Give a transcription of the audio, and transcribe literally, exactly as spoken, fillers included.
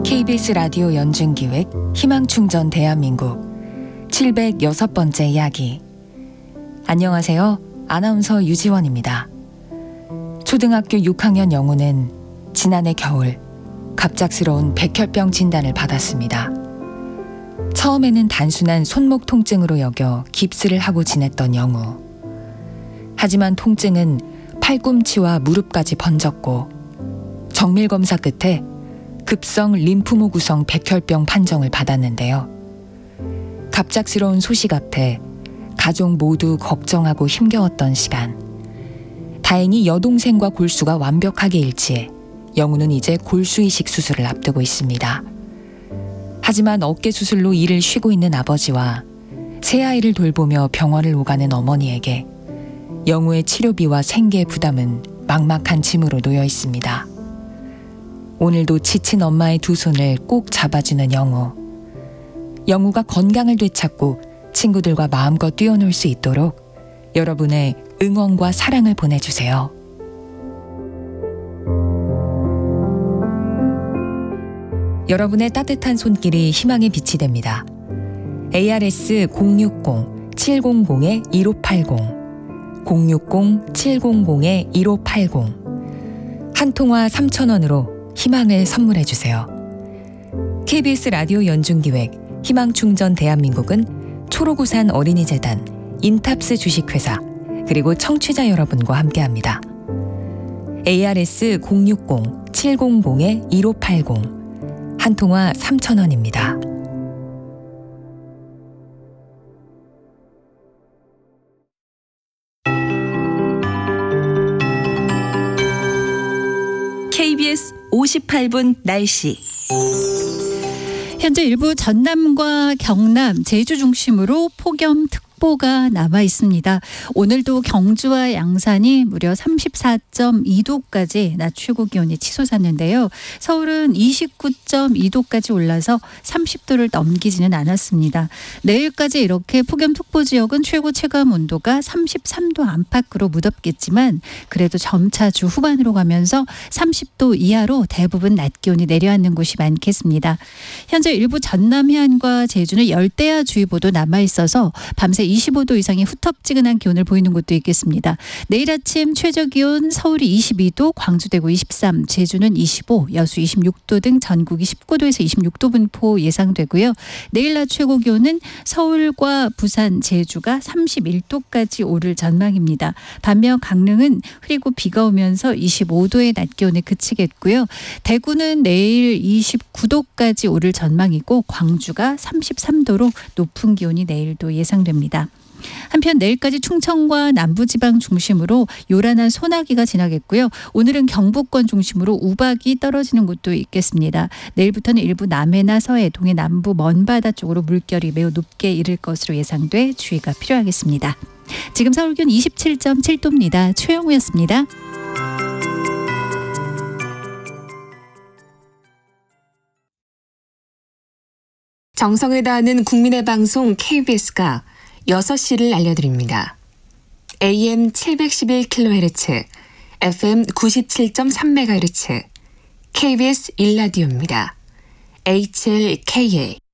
케이비에스 라디오 연중기획 희망충전 대한민국 칠백육 번째 이야기. 안녕하세요. 아나운서 유지원입니다. 초등학교 육 학년 영우는 지난해 겨울 갑작스러운 백혈병 진단을 받았습니다. 처음에는 단순한 손목 통증으로 여겨 깁스를 하고 지냈던 영우. 하지만 통증은 팔꿈치와 무릎까지 번졌고 정밀 검사 끝에 급성 림프모 구성 백혈병 판정을 받았는데요. 갑작스러운 소식 앞에 가족 모두 걱정하고 힘겨웠던 시간. 다행히 여동생과 골수가 완벽하게 일치해 영우는 이제 골수 이식 수술을 앞두고 있습니다. 하지만 어깨 수술로 일을 쉬고 있는 아버지와 새 아이를 돌보며 병원을 오가는 어머니에게 영우의 치료비와 생계 부담은 막막한 짐으로 놓여 있습니다. 오늘도 지친 엄마의 두 손을 꼭 잡아주는 영우. 영우가 건강을 되찾고 친구들과 마음껏 뛰어놀 수 있도록 여러분의 응원과 사랑을 보내주세요. 여러분의 따뜻한 손길이 희망의 빛이 됩니다. 에이아르에스 공육공 칠공공 일오팔공 공육공 칠공공 일오팔공 한 통화 삼천 원으로 희망을 선물해주세요. 케이비에스 라디오 연중기획 희망충전 대한민국은 초록우산 어린이재단, 인탑스 주식회사, 그리고 청취자 여러분과 함께합니다. 에이아르에스 공육공 칠공공 일오팔공 한 통화 삼천 원입니다. 케이비에스 오십팔 분 날씨. 현재 일부 전남과 경남, 제주 중심으로 폭염특보가 남아 있습니다. 오늘도 경주와 양산이 무려 삼십사 점 이 도까지 낮 최고 기온이 치솟았는데요. 서울은 이십구 점 이 도까지 올라서 삼십 도를 넘기지는 않았습니다. 내일까지 이렇게 폭염특보 지역은 최고 체감 온도가 삼십삼 도 안팎으로 무덥겠지만 그래도 점차 주 후반으로 가면서 삼십 도 이하로 대부분 낮 기온이 내려앉는 곳이 많겠습니다. 현재 일부 전남 해안과 제주는 열대야주의보도 남아있어서 밤새 이십오 도 이상의 후텁지근한 기온을 보이는 곳도 있겠습니다. 내일 아침 최저기온 서울이 이십이 도, 광주 대구 이십삼, 제주는 이십오, 여수 이십육 도 등 전국이 십구 도에서 이십육 도 분포 예상되고요. 내일 낮 최고기온은 서울과 부산, 제주가 삼십일 도까지 오를 전망입니다. 반면 강릉은 흐리고 비가 오면서 이십오 도의 낮 기온에 그치겠고요. 대구는 내일 이십구 도까지 오를 전망이고 광주가 삼십삼 도로 높은 기온이 내일도 예상됩니다. 한편 내일까지 충청과 남부지방 중심으로 요란한 소나기가 지나겠고요. 오늘은 경북권 중심으로 우박이 떨어지는 곳도 있겠습니다. 내일부터는 일부 남해나 서해, 동해 남부 먼바다 쪽으로 물결이 매우 높게 이를 것으로 예상돼 주의가 필요하겠습니다. 지금 서울 기온 이십칠 점 칠 도입니다. 최영우였습니다. 정성을 다하는 국민의 방송 케이비에스가 여섯 시를 알려드립니다. 에이엠 칠백십일 킬로헤르츠, 에프엠 구십칠 점 삼 메가헤르츠, 케이비에스 일 라디오입니다. 에이치엘케이에이